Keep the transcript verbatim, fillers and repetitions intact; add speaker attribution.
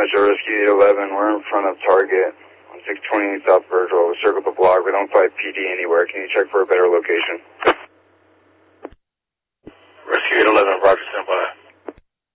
Speaker 1: Metro Rescue eight eleven, we're in front of Target on six twenty-eight South Virgil. We circled the block. We don't find P D anywhere. Can you check for a better location?